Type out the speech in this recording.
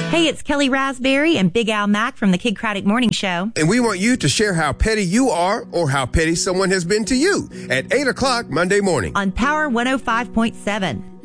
Hey, it's Kelly Raspberry and Big Al Mack from the Kid Craddock Morning Show. And we want you to share how petty you are or how petty someone has been to you at 8 o'clock Monday morning On Power 105.7.